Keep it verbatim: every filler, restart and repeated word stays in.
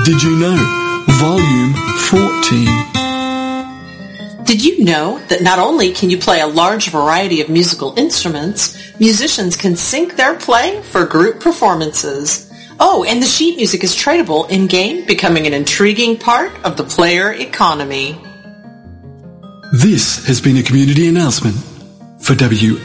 Did you know? Volume fourteen. Did you know that not only can you play a large variety of musical instruments, musicians can sync their play for group performances? Oh, and the sheet music is tradable in-game, becoming an intriguing part of the player economy. This has been a community announcement for W